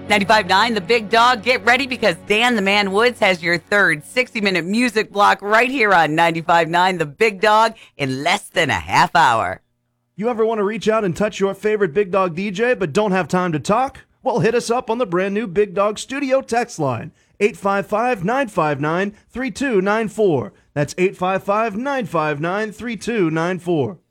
95.9 The Big Dog. Get ready because Dan the Man Woods has your third 60-minute music block right here on 95.9 The Big Dog in less than a half hour. You ever want to reach out and touch your favorite Big Dog DJ but don't have time to talk? Well, hit us up on the brand new Big Dog Studio text line, 855-959-3294. That's 855-959-3294.